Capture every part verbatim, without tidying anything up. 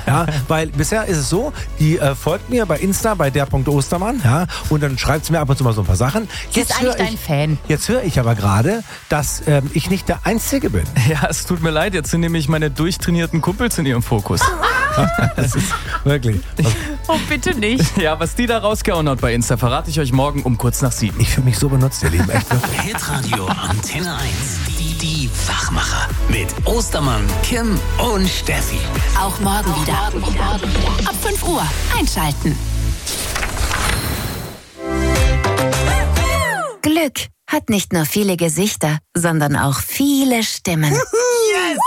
Ja, weil bisher ist es so, die äh, folgt mir bei Insta, bei der Punkt Ostermann, ja, und dann schreibt sie mir ab und zu mal so ein paar Sachen. Sie ist eigentlich dein Fan. Jetzt höre ich aber gerade, dass ähm, ich nicht der Einzige bin. Ja, es tut mir leid, jetzt sind nämlich meine durchtrainierten Kumpels in ihrem Fokus. Das ist wirklich... Oh, bitte nicht. Ja, was die da rausgehauen hat bei Insta, verrate ich euch morgen um kurz nach sieben. Ich fühle mich so benutzt, ihr Lieben, echt wirklich. Hitradio Antenne eins. Die, die Wachmacher. Mit Ostermann, Kim und Steffi. Auch morgen wieder. Ab fünf Uhr einschalten. Glück hat nicht nur viele Gesichter, sondern auch viele Stimmen. Yes!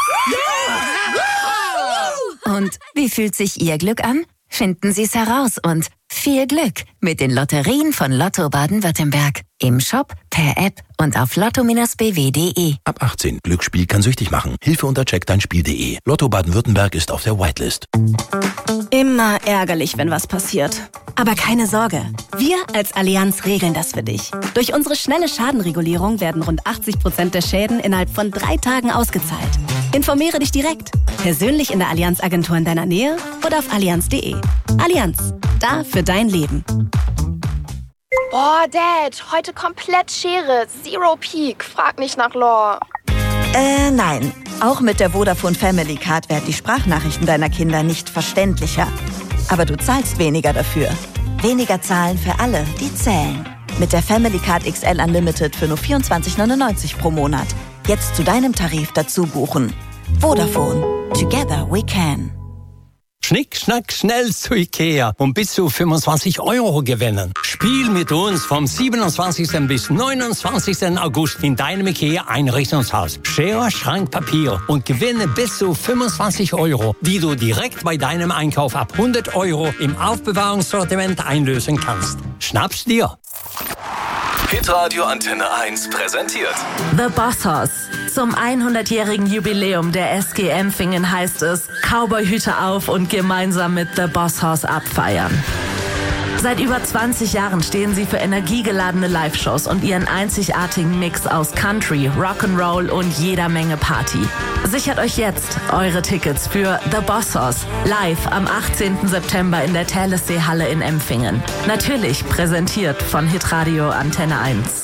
Und wie fühlt sich Ihr Glück an? Finden Sie es heraus und viel Glück mit den Lotterien von Lotto Baden-Württemberg. Im Shop, per App und auf lotto Bindestrich b w punkt d e. Ab achtzehn. Glücksspiel kann süchtig machen. Hilfe unter check dein spiel punkt d e. Lotto Baden-Württemberg ist auf der Whitelist. Immer ärgerlich, wenn was passiert. Aber keine Sorge. Wir als Allianz regeln das für dich. Durch unsere schnelle Schadenregulierung werden rund achtzig Prozent der Schäden innerhalb von drei Tagen ausgezahlt. Informiere dich direkt. Persönlich in der Allianz-Agentur in deiner Nähe oder auf allianz punkt d e. Allianz. Da für dein Leben. Boah, Dad, heute komplett Schere. Zero Peak. Frag nicht nach Lore. Äh, nein. Auch mit der Vodafone Family Card werden die Sprachnachrichten deiner Kinder nicht verständlicher. Aber du zahlst weniger dafür. Weniger zahlen für alle, die zählen. Mit der Family Card X L Unlimited für nur vierundzwanzig neunundneunzig pro Monat. Jetzt zu deinem Tarif dazu buchen. Vodafone. Together we can. Schnick, schnack, schnell zu Ikea und bis zu fünfundzwanzig Euro gewinnen. Spiel mit uns vom siebenundzwanzigsten bis neunundzwanzigsten August in deinem Ikea Einrichtungshaus. Schere, Schrank, Papier und gewinne bis zu fünfundzwanzig Euro, die du direkt bei deinem Einkauf ab hundert Euro im Aufbewahrungssortiment einlösen kannst. Schnapp's dir! Hitradio Antenne eins präsentiert The Boss Hoss. Zum hundertjährigen Jubiläum der S G Empfingen heißt es, Cowboyhüte auf und gemeinsam mit The Boss Hoss abfeiern. Seit über zwanzig Jahren stehen sie für energiegeladene Live-Shows und ihren einzigartigen Mix aus Country, Rock'n'Roll und jeder Menge Party. Sichert euch jetzt eure Tickets für The Boss Hoss live am achtzehnten September in der Thalessee-Halle in Empfingen. Natürlich präsentiert von Hitradio Antenne eins.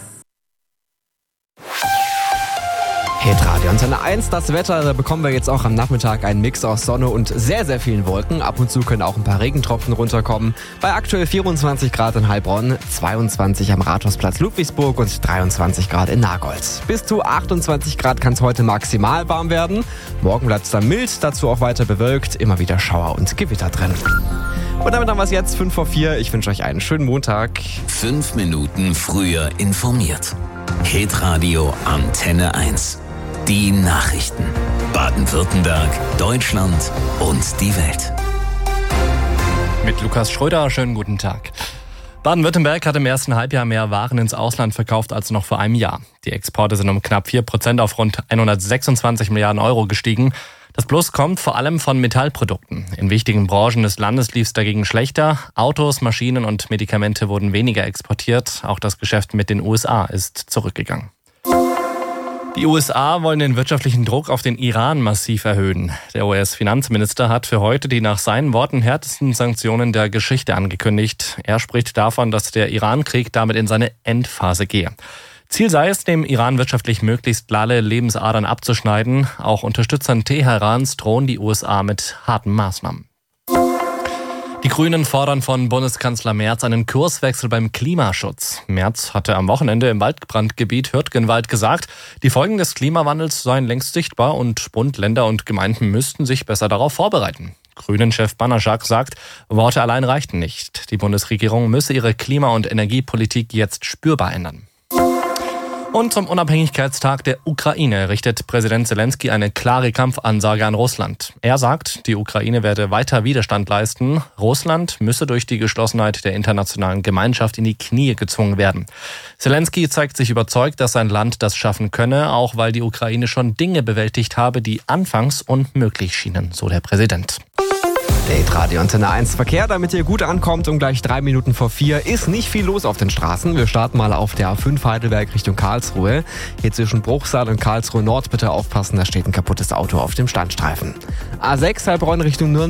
Hitradio Antenne eins, das Wetter, da bekommen wir jetzt auch am Nachmittag einen Mix aus Sonne und sehr, sehr vielen Wolken. Ab und zu können auch ein paar Regentropfen runterkommen. Bei aktuell vierundzwanzig Grad in Heilbronn, zweiundzwanzig am Rathausplatz Ludwigsburg und dreiundzwanzig Grad in Nagold. Bis zu achtundzwanzig Grad kann es heute maximal warm werden. Morgen bleibt es dann mild, dazu auch weiter bewölkt, immer wieder Schauer und Gewitter drin. Und damit haben wir es jetzt, fünf vor vier. Ich wünsche euch einen schönen Montag. Fünf Minuten früher informiert. Hitradio Antenne eins. Die Nachrichten. Baden-Württemberg, Deutschland und die Welt. Mit Lukas Schröder, schönen guten Tag. Baden-Württemberg hat im ersten Halbjahr mehr Waren ins Ausland verkauft als noch vor einem Jahr. Die Exporte sind um knapp vier Prozent auf rund hundertsechsundzwanzig Milliarden Euro gestiegen. Das Plus kommt vor allem von Metallprodukten. In wichtigen Branchen des Landes lief es dagegen schlechter. Autos, Maschinen und Medikamente wurden weniger exportiert. Auch das Geschäft mit den U S A ist zurückgegangen. Die U S A wollen den wirtschaftlichen Druck auf den Iran massiv erhöhen. Der U S-Finanzminister hat für heute die nach seinen Worten härtesten Sanktionen der Geschichte angekündigt. Er spricht davon, dass der Iran-Krieg damit in seine Endphase gehe. Ziel sei es, dem Iran wirtschaftlich möglichst alle Lebensadern abzuschneiden. Auch Unterstützern Teherans drohen die U S A mit harten Maßnahmen. Die Grünen fordern von Bundeskanzler Merz einen Kurswechsel beim Klimaschutz. Merz hatte am Wochenende im Waldbrandgebiet Hürtgenwald gesagt, die Folgen des Klimawandels seien längst sichtbar und Bund, Länder und Gemeinden müssten sich besser darauf vorbereiten. Grünen-Chef Banaschak sagt, Worte allein reichten nicht. Die Bundesregierung müsse ihre Klima- und Energiepolitik jetzt spürbar ändern. Und zum Unabhängigkeitstag der Ukraine richtet Präsident Zelensky eine klare Kampfansage an Russland. Er sagt, die Ukraine werde weiter Widerstand leisten. Russland müsse durch die Geschlossenheit der internationalen Gemeinschaft in die Knie gezwungen werden. Zelensky zeigt sich überzeugt, dass sein Land das schaffen könne, auch weil die Ukraine schon Dinge bewältigt habe, die anfangs unmöglich schienen, so der Präsident. Der Hitradio Antenne eins Verkehr, damit ihr gut ankommt, um gleich drei Minuten vor vier ist nicht viel los auf den Straßen. Wir starten mal auf der A fünf Heidelberg Richtung Karlsruhe. Hier zwischen Bruchsal und Karlsruhe Nord bitte aufpassen, da steht ein kaputtes Auto auf dem Standstreifen. A sechs Heilbronn Richtung Nürnberg.